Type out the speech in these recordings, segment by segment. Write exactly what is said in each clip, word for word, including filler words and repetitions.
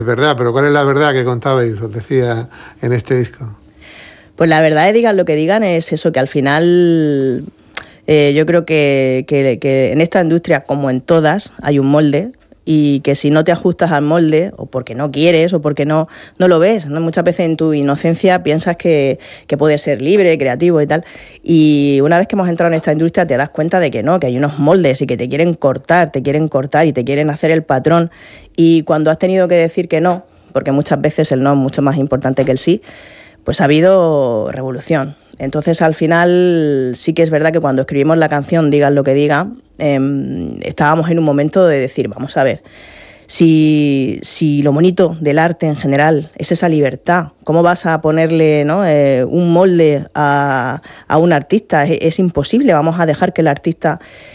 Es verdad, pero ¿cuál es la verdad que contabais, os decía, en este disco? Pues la verdad es, digan lo que digan, es eso, que al final eh, yo creo que, que, que en esta industria, como en todas, hay un molde, y que si no te ajustas al molde, o porque no quieres, o porque no, no lo ves, ¿no? Muchas veces en tu inocencia piensas que, que puedes ser libre, creativo y tal, y una vez que hemos entrado en esta industria te das cuenta de que no, que hay unos moldes y que te quieren cortar, te quieren cortar y te quieren hacer el patrón, y cuando has tenido que decir que no, porque muchas veces el no es mucho más importante que el sí, pues ha habido revolución. Entonces, al final, sí que es verdad que cuando escribimos la canción, digan lo que digan, eh, estábamos en un momento de decir, vamos a ver, si, si lo bonito del arte en general es esa libertad, ¿cómo vas a ponerle, ¿no? eh, un molde a, a un artista? Es, es imposible, vamos a dejar que el artista...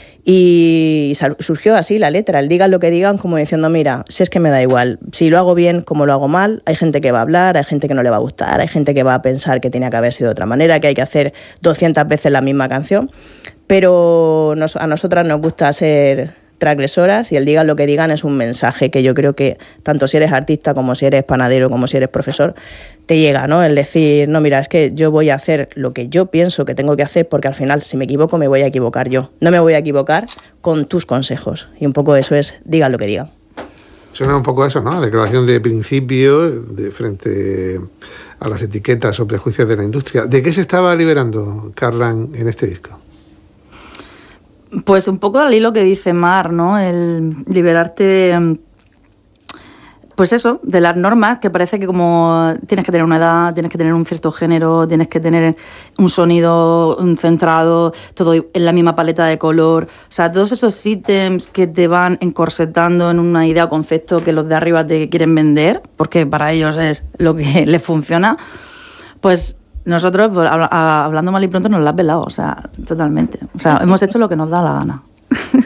Y surgió así la letra, el digan lo que digan, como diciendo, mira, si es que me da igual, si lo hago bien como lo hago mal, hay gente que va a hablar, hay gente que no le va a gustar, hay gente que va a pensar que tenía que haber sido de otra manera, que hay que hacer doscientas veces la misma canción, pero nos, a nosotras nos gusta ser transgresoras y el digan lo que digan es un mensaje que yo creo que tanto si eres artista como si eres panadero como si eres profesor te llega, ¿no? El decir, no, mira, es que yo voy a hacer lo que yo pienso que tengo que hacer porque al final si me equivoco me voy a equivocar yo, no me voy a equivocar con tus consejos y un poco eso es digan lo que digan. Suena un poco eso, ¿no? Declaración de principios de frente a las etiquetas o prejuicios de la industria. ¿De qué se estaba liberando Carlán en este disco? Pues un poco al hilo que dice Mar, ¿no? El liberarte, pues eso, de las normas, que parece que como tienes que tener una edad, tienes que tener un cierto género, tienes que tener un sonido centrado, todo en la misma paleta de color. O sea, todos esos ítems que te van encorsetando en una idea o concepto que los de arriba te quieren vender, porque para ellos es lo que les funciona, pues... Nosotros, hablando mal y pronto, nos la has velado, o sea, totalmente. O sea, hemos hecho lo que nos da la gana.